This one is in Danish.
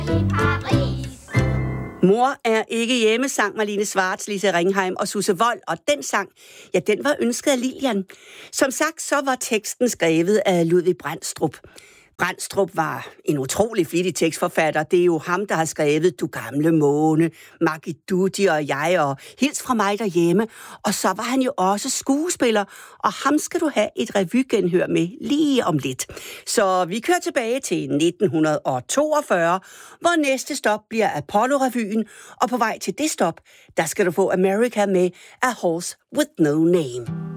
Mor er ikke hjemme, sang Marlene Schwartz, Lise Ringheim og Susse Wold, og den sang, ja, den var ønsket af Lilian. Som sagt, så var teksten skrevet af Ludvig Brandstrup. Brandstrup var en utrolig flittig tekstforfatter. Det er jo ham, der har skrevet Du gamle måne, Maggie Duty og jeg, og Hils fra mig derhjemme. Og så var han jo også skuespiller, og ham skal du have et revygenhør med lige om lidt. Så vi kører tilbage til 1942, hvor næste stop bliver Apollo-revyen, og på vej til det stop, der skal du få America med A Horse with No Name.